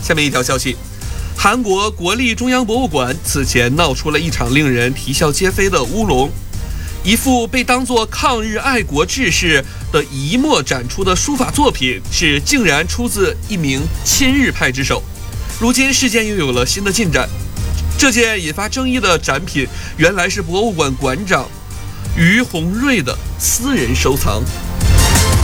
下面一条消息，韩国国立中央博物馆此前闹出了一场令人啼笑皆非的乌龙。一幅被当作抗日爱国志士的遗墨展出的书法作品，竟然出自一名亲日派之手。如今事件又有了新的进展，这件引发争议的展品原来是博物馆馆长于洪瑞的私人收藏。